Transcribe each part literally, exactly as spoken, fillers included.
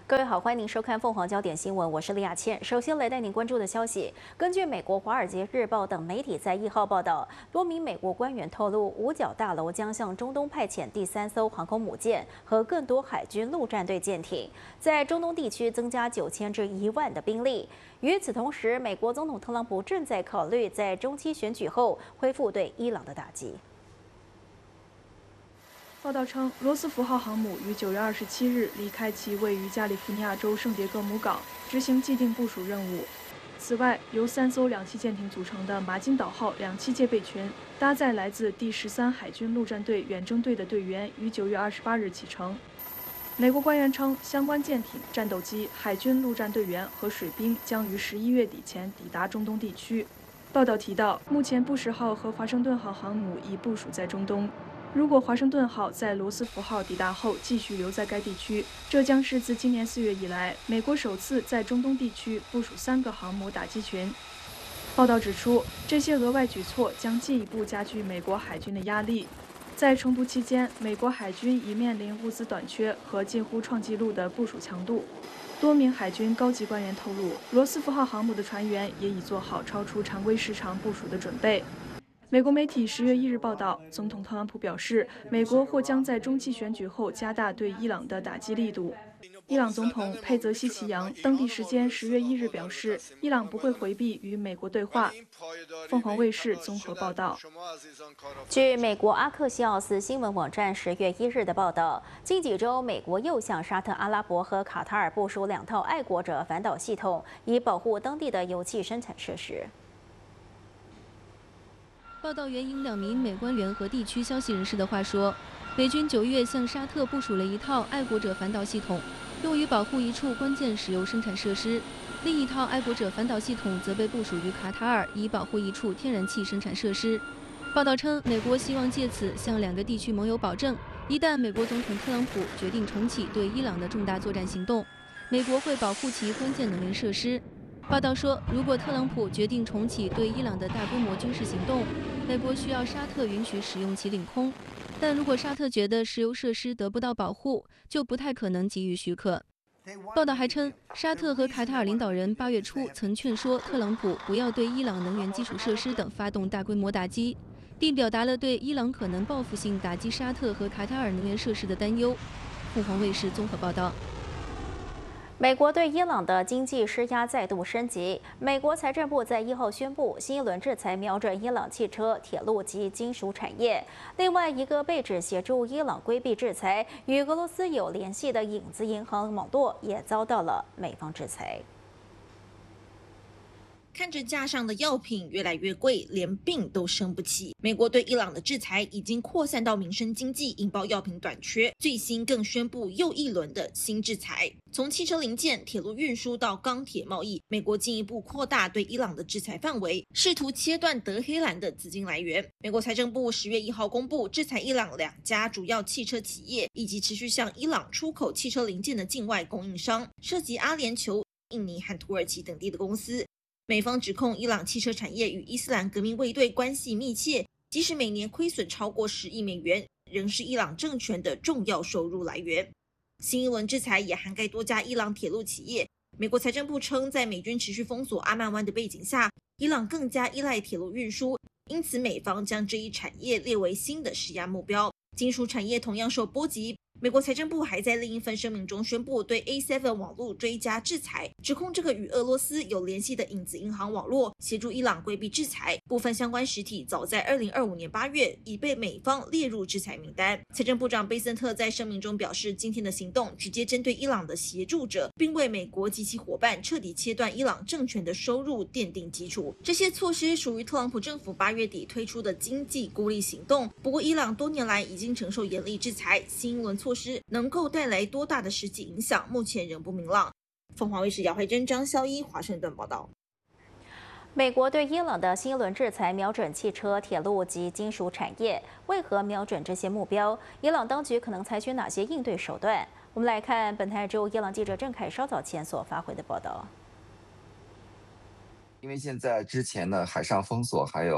各位好，欢迎您收看凤凰焦点新闻，我是李雅倩。首先来带您关注的消息，根据美国《华尔街日报》等媒体在一号报道，多名美国官员透露，五角大楼将向中东派遣第三艘航空母舰和更多海军陆战队舰艇，在中东地区增加九千至一万的兵力。与此同时，美国总统特朗普正在考虑在中期选举后恢复对伊朗的打击。 报道称，罗斯福号航母于九月二十七日离开其位于加利福尼亚州圣迭戈姆港，执行既定部署任务。此外，由三艘两栖舰艇组成的马金岛号两栖戒备群，搭载来自第十三海军陆战队远征队的队员，于九月二十八日启程。美国官员称，相关舰艇、战斗机、海军陆战队员和水兵将于十一月底前抵达中东地区。报道提到，目前布什号和华盛顿号航母已部署在中东。 如果华盛顿号在罗斯福号抵达后继续留在该地区，这将是自今年四月以来，美国首次在中东地区部署三个航母打击群。报道指出，这些额外举措将进一步加剧美国海军的压力。在冲突期间，美国海军已面临物资短缺和近乎创纪录的部署强度。多名海军高级官员透露，罗斯福号航母的船员也已做好超出常规时长部署的准备。 美国媒体十月一日报道，总统特朗普表示，美国或将在中期选举后加大对伊朗的打击力度。伊朗总统佩泽西奇扬当地时间十月一日表示，伊朗不会回避与美国对话。凤凰卫视综合报道。 据美国阿克西奥斯新闻网站十月一日的报道，近几周，美国又向沙特阿拉伯和卡塔尔部署两套爱国者反导系统，以保护当地的油气生产设施。 报道援引两名美官员和地区消息人士的话说，美军九月向沙特部署了一套爱国者反导系统，用于保护一处关键石油生产设施；另一套爱国者反导系统则被部署于卡塔尔，以保护一处天然气生产设施。报道称，美国希望借此向两个地区盟友保证，一旦美国总统特朗普决定重启对伊朗的重大作战行动，美国会保护其关键能源设施。 报道说，如果特朗普决定重启对伊朗的大规模军事行动，美国需要沙特允许使用其领空。但如果沙特觉得石油设施得不到保护，就不太可能给予许可。报道还称，沙特和卡塔尔领导人八月初曾劝说特朗普不要对伊朗能源基础设施等发动大规模打击，并表达了对伊朗可能报复性打击沙特和卡塔尔能源设施的担忧。凤凰卫视综合报道。 美国对伊朗的经济施压再度升级。美国财政部在一号宣布，新一轮制裁瞄准伊朗汽车、铁路及金属产业。另外一个被指协助伊朗规避制裁、与俄罗斯有联系的影子银行网络也遭到了美方制裁。 看着架上的药品越来越贵，连病都生不起。美国对伊朗的制裁已经扩散到民生经济，引爆药品短缺。最新更宣布又一轮的新制裁，从汽车零件、铁路运输到钢铁贸易，美国进一步扩大对伊朗的制裁范围，试图切断德黑兰的资金来源。美国财政部十月一号公布，制裁伊朗两家主要汽车企业，以及持续向伊朗出口汽车零件的境外供应商，涉及阿联酋、印尼和土耳其等地的公司。 美方指控伊朗汽车产业与伊斯兰革命卫队关系密切，即使每年亏损超过十亿美元，仍是伊朗政权的重要收入来源。新一轮制裁也涵盖多家伊朗铁路企业。美国财政部称，在美军持续封锁阿曼湾的背景下，伊朗更加依赖铁路运输，因此美方将这一产业列为新的施压目标。金属产业同样受波及。 美国财政部还在另一份声明中宣布对 A 七 网络追加制裁，指控这个与俄罗斯有联系的影子银行网络协助伊朗规避制裁。部分相关实体早在二零二五年八月已被美方列入制裁名单。财政部长贝森特在声明中表示，今天的行动直接针对伊朗的协助者，并为美国及其伙伴彻底切断伊朗政权的收入奠定基础。这些措施属于特朗普政府八月底推出的经济孤立行动。不过，伊朗多年来已经承受严厉制裁，新一轮措施能够带来多大的实际影响，目前仍不明朗。凤凰卫视姚慧珍、张潇一华盛顿报道。 美国对伊朗的新一轮制裁瞄准汽车、铁路及金属产业，为何瞄准这些目标？伊朗当局可能采取哪些应对手段？我们来看本台驻伊朗记者郑凯稍早前所发回的报道。 因为现在之前的海上封锁还有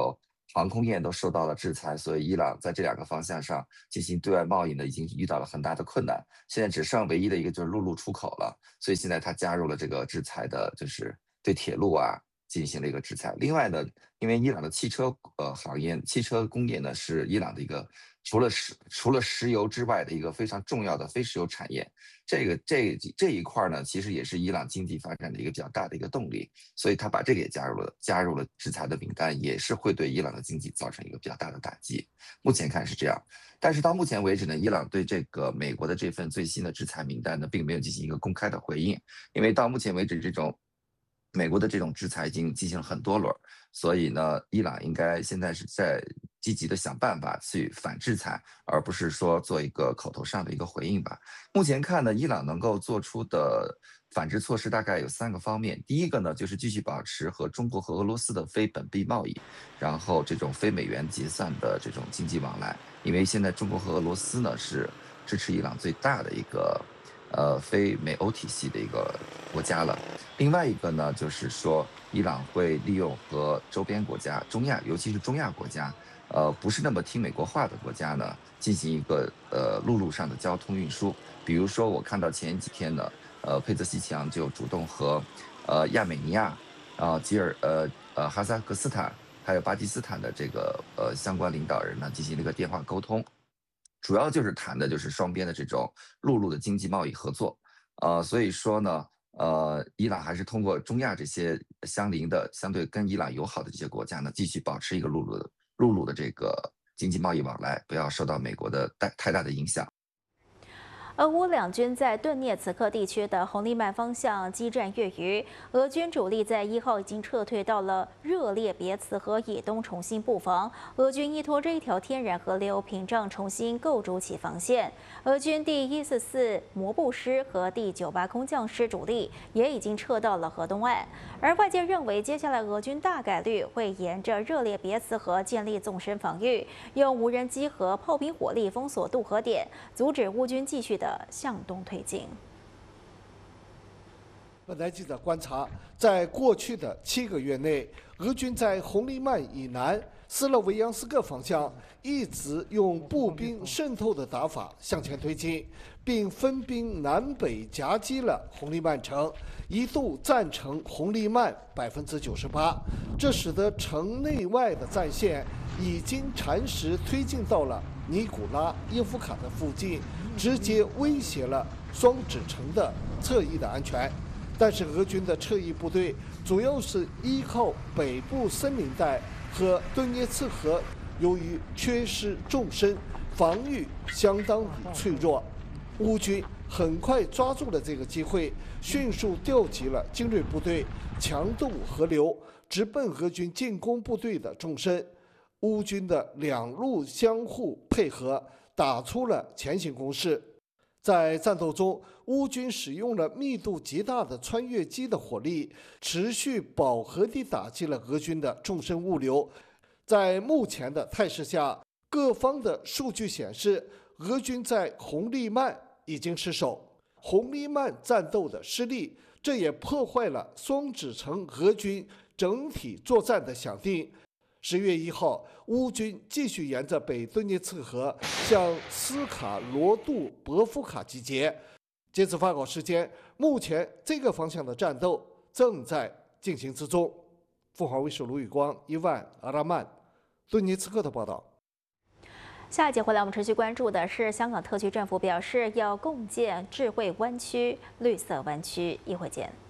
航空业都受到了制裁，所以伊朗在这两个方向上进行对外贸易呢，已经遇到了很大的困难。现在只剩唯一的一个就是陆路出口了，所以现在它加入了这个制裁的，就是对铁路啊进行了一个制裁。另外呢，因为伊朗的汽车呃行业、汽车工业呢是伊朗的一个除了石除了石油之外的一个非常重要的非石油产业。这个这这一块呢，其实也是伊朗经济发展的一个比较大的一个动力，所以他把这个也加入了加入了制裁的名单，也是会对伊朗的经济造成一个比较大的打击。目前看是这样，但是到目前为止呢，伊朗对这个美国的这份最新的制裁名单呢，并没有进行一个公开的回应，因为到目前为止这种美国的这种制裁已经进行了很多轮，所以呢，伊朗应该现在是在积极的想办法去反制裁，而不是说做一个口头上的一个回应吧。目前看呢，伊朗能够做出的反制措施大概有三个方面。第一个呢，就是继续保持和中国和俄罗斯的非本币贸易，然后这种非美元结算的这种经济往来，因为现在中国和俄罗斯呢是支持伊朗最大的一个呃非美欧体系的一个国家了。另外一个呢，就是说伊朗会利用和周边国家、中亚，尤其是中亚国家。呃，不是那么听美国话的国家呢，进行一个呃陆路上的交通运输。比如说，我看到前几天呢，呃，佩泽西奇扬就主动和呃亚美尼亚、啊吉尔呃呃哈萨克斯坦还有巴基斯坦的这个呃相关领导人呢进行了一个电话沟通，主要就是谈的就是双边的这种陆路的经济贸易合作。呃，所以说呢。呃，伊朗还是通过中亚这些相邻的、相对跟伊朗友好的这些国家呢，继续保持一个陆路的陆路的这个经济贸易往来，不要受到美国的太太大的影响。 俄乌两军在顿涅茨克地区的红利曼方向激战月余，俄军主力在一号已经撤退到了热列别茨河以东重新布防。俄军依托这一条天然河流屏障重新构筑起防线。俄军第一四四摩步师和第九八空降师主力也已经撤到了河东岸，而外界认为接下来俄军大概率会沿着热列别茨河建立纵深防御，用无人机和炮兵火力封锁渡河点，阻止乌军继续的向东推进。 本台记者观察，在过去的七个月内，俄军在红利曼以南、斯洛维扬斯克方向一直用步兵渗透的打法向前推进，并分兵南北夹击了红利曼城，一度占城红利曼百分之九十八。这使得城内外的战线已经蚕食推进到了尼古拉耶夫卡的附近，直接威胁了双指城的侧翼的安全。但是俄军的侧翼部队主要是依靠北部森林带和顿涅茨河，由于缺失纵深，防御相当于脆弱。乌军很快抓住了这个机会，迅速调集了精锐部队，强渡河流，直奔俄军进攻部队的纵深。乌军的两路相互配合，打出了前行攻势。在战斗中，乌军使用了密度极大的穿越机的火力，持续饱和地打击了俄军的纵深物流。在目前的态势下，各方的数据显示，俄军在红利曼已经失守。红利曼战斗的失利，这也破坏了双指城俄军整体作战的想定。十月一号，乌军继续沿着北顿涅茨河向斯卡罗杜博夫卡集结。截止发稿时间，目前这个方向的战斗正在进行之中。凤凰卫视卢宇光、伊万阿拉曼，顿涅茨克的报道。 下一节回来，我们持续关注的是香港特区政府表示要共建智慧湾区、绿色湾区。一会见。